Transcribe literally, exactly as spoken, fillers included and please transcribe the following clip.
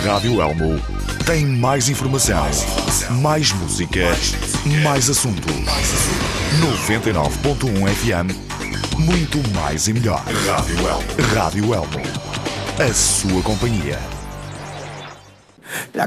Rádio Elmo tem mais informação, mais música, mais assunto. noventa e nove ponto um F M, muito mais e melhor. Rádio Elmo. Rádio Elmo. A sua companhia.